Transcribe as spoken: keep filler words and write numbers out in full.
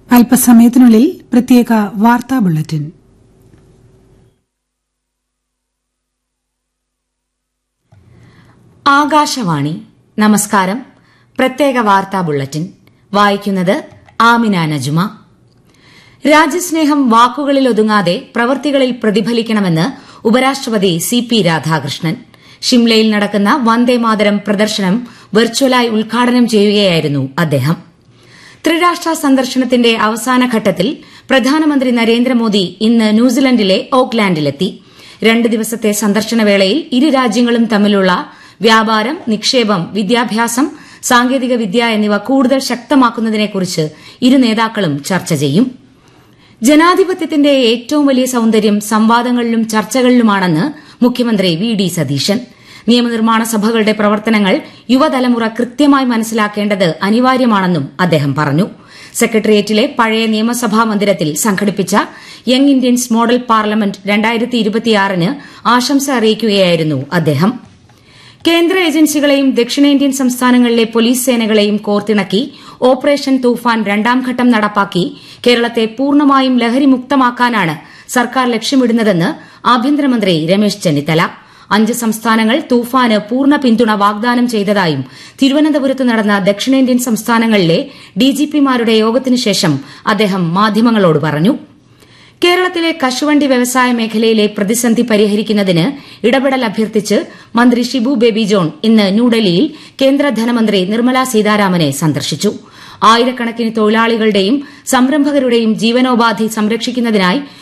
അല്പസമയത്തിനുള്ളിൽ പ്രത്യേക വാർത്താ ബുള്ളറ്റിൻ. ആകാശവാണി. നമസ്കാരം. പ്രത്യേക വാർത്താ ബുള്ളറ്റിൻ വായിക്കുന്നത് ആമിന നജുമ. രാജ്യസ്നേഹം വാക്കുകളിൽ ഒതുങ്ങാതെ പ്രവൃത്തികളിൽ പ്രതിഫലിക്കണമെന്ന് ഉപരാഷ്ട്രപതി സി പി രാധാകൃഷ്ണൻ. ഷിംലയിൽ നടക്കുന്ന വന്ദേമാതരം പ്രദർശനം വെർച്വലായി ഉദ്ഘാടനം ചെയ്യുകയായിരുന്നു അദ്ദേഹം. ത്രിരാഷ്ട്ര സന്ദർശനത്തിന്റെ അവസാനഘട്ടത്തിൽ പ്രധാനമന്ത്രി നരേന്ദ്രമോദി ഇന്ന് ന്യൂസിലൻഡിലെ ഓക്ലാൻഡിലെത്തി. രണ്ട് ദിവസത്തെ സന്ദർശനവേളയിൽ ഇരു രാജ്യങ്ങളും തമ്മിലുള്ള വ്യാപാരം, നിക്ഷേപം, വിദ്യാഭ്യാസം, സാങ്കേതികവിദ്യ എന്നിവ കൂടുതൽ ശക്തമാക്കുന്നതിനെക്കുറിച്ച് ഇരു നേതാക്കളും ചർച്ച ചെയ്യും. ജനാധിപത്യത്തിന്റെ ഏറ്റവും വലിയ സൌന്ദര്യം സംവാദങ്ങളിലും ചർച്ചകളിലുമാണെന്ന് മുഖ്യമന്ത്രി വി ഡി സതീശൻ. നിയമനിർമ്മാണ സഭകളുടെ പ്രവർത്തനങ്ങൾ യുവതലമുറ കൃത്യമായി മനസ്സിലാക്കേണ്ടത് അനിവാര്യമാണെന്നും അദ്ദേഹം പറഞ്ഞു. സെക്രട്ടേറിയറ്റിലെ പഴയ നിയമസഭാ മന്ദിരത്തിൽ സംഘടിപ്പിച്ച യങ് ഇന്ത്യൻസ് മോഡൽ പാർലമെന്റ് രണ്ടായിരത്തി ഇരുപത്തിയാറിന് ആശംസ അറിയിക്കുകയായിരുന്നു അദ്ദേഹം. കേന്ദ്ര ഏജൻസികളെയും ദക്ഷിണേന്ത്യൻ സംസ്ഥാനങ്ങളിലെ പോലീസ് സേനകളെയും കോർത്തിണക്കി ഓപ്പറേഷൻ തൂഫാൻ രണ്ടാംഘട്ടം നടപ്പാക്കി കേരളത്തെ പൂർണ്ണമായും ലഹരിമുക്തമാക്കാനാണ് സർക്കാർ ലക്ഷ്യമിടുന്നതെന്ന് ആഭ്യന്തരമന്ത്രി രമേശ് ചെന്നിത്തല. അഞ്ച് സംസ്ഥാനങ്ങൾ തൂഫാന് പൂർണ്ണ പിന്തുണ വാഗ്ദാനം ചെയ്തതായും തിരുവനന്തപുരത്ത് നടന്ന ദക്ഷിണേന്ത്യൻ സംസ്ഥാനങ്ങളിലെ ഡിജിപിമാരുടെ യോഗത്തിനുശേഷം അദ്ദേഹം മാധ്യമങ്ങളോട് പറഞ്ഞു. കേരളത്തിലെ കശുവണ്ടി വ്യവസായ മേഖലയിലെ പ്രതിസന്ധി പരിഹരിക്കുന്നതിന് ഇടപെടൽ അഭ്യർത്ഥിച്ച് മന്ത്രി ഷിബു ബേബി ജോൺ ഇന്ന് ന്യൂഡൽഹിയിൽ കേന്ദ്ര ധനമന്ത്രി നിർമ്മലാ സീതാരാമനെ സന്ദർശിച്ചു. ആയിരക്കണക്കിന് തൊഴിലാളികളുടെയും സംരംഭകരുടെയും ജീവനോപാധി സംരക്ഷിക്കുന്നതിനായി